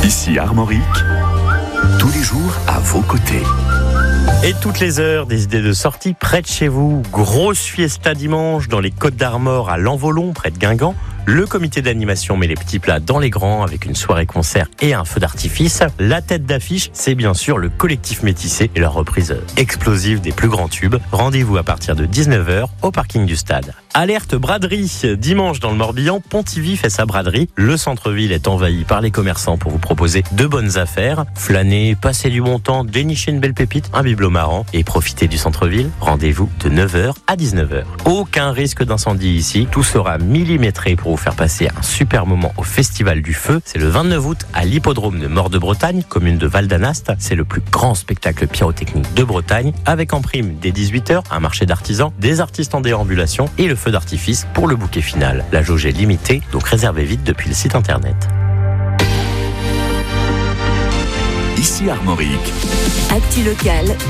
Ici Armorique, tous les jours à vos côtés. Et toutes les heures, des idées de sortie près de chez vous. Grosse fiesta dimanche dans les Côtes d'Armor à Lanvolon, près de Guingamp. Le comité d'animation met les petits plats dans les grands avec une soirée concert et un feu d'artifice. La tête d'affiche, c'est bien sûr le collectif Métissé et leur reprise explosive des plus grands tubes. Rendez-vous à partir de 19h au parking du stade. Alerte braderie. Dimanche dans le Morbihan, Pontivy fait sa braderie. Le centre-ville est envahi par les commerçants pour vous proposer de bonnes affaires. Flâner, passer du bon temps, dénicher une belle pépite, un bibelot marrant et profiter du centre-ville. Rendez-vous de 9h à 19h. Aucun risque d'incendie ici. Tout sera millimétré pour vous faire passer un super moment au Festival du Feu. C'est le 29 août à l'hippodrome de Mort-de-Bretagne, commune de Val-d'Anast. C'est le plus grand spectacle pyrotechnique de Bretagne, avec en prime dès 18h un marché d'artisans, des artistes en déambulation et le feu d'artifice pour le bouquet final. La jauge est limitée, donc réservez vite depuis le site internet. Ici Armorique. Actu locale.